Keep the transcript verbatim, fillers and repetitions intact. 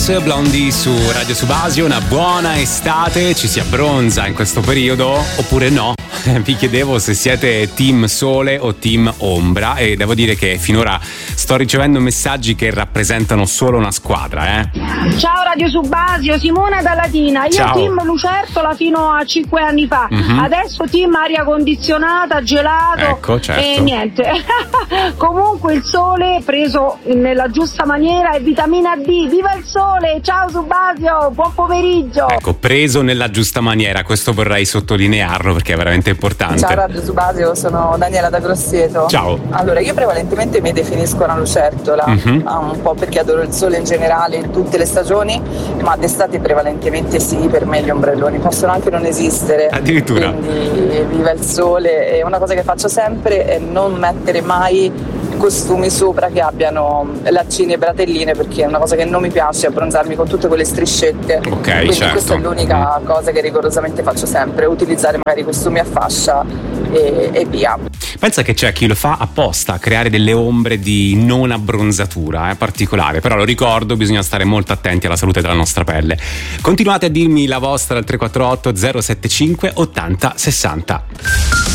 Blondie su Radio Subasio, una buona estate, ci si abbronza in questo periodo oppure no? Vi chiedevo se siete team sole o team ombra e devo dire che finora sto ricevendo messaggi che rappresentano solo una squadra, eh. Ciao Radio Subasio, Simona da Latina. Io Ciao. team lucertola fino a cinque anni fa, mm-hmm. adesso team aria condizionata, gelato, ecco, certo. e niente. Comunque il sole preso nella giusta maniera e vitamina D, viva il sole, ciao Subasio, buon pomeriggio. Ecco, preso nella giusta maniera, questo vorrei sottolinearlo perché è veramente importante. Ciao Radio Subasio, sono Daniela da Grosseto. Ciao. Allora, io prevalentemente mi definisco una lucertola, mm-hmm. un po' perché adoro il sole in generale in tutte le stagioni, ma d'estate prevalentemente sì, per me gli ombrelloni possono anche non esistere. Addirittura. Quindi viva il sole, e una cosa che faccio sempre è non mettere mai costumi sopra che abbiano laccine e bratelline, perché è una cosa che non mi piace, abbronzarmi con tutte quelle striscette. Ok, quindi certo. questa è l'unica mm. cosa che rigorosamente faccio sempre, utilizzare magari costumi a fascia e, e via. Pensa che c'è chi lo fa apposta, creare delle ombre di non abbronzatura, è eh, particolare, però lo ricordo, bisogna stare molto attenti alla salute della nostra pelle. Continuate a dirmi la vostra al tre quattro otto zero sette cinque ottanta sessanta.